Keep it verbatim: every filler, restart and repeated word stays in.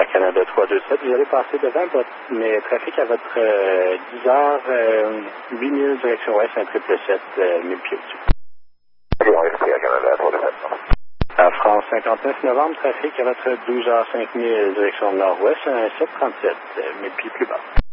Canada trois deux sept, vous allez passer devant votre, mais trafic à votre euh, dix heures, euh, huit mille direction ouest, un triple sept, euh, mille pieds au-dessus. Canada trois deux sept. À France cinquante-neuf novembre, trafic à votre douze heures cinq mille direction nord-ouest, un sept trente-sept, euh, mille pieds plus bas.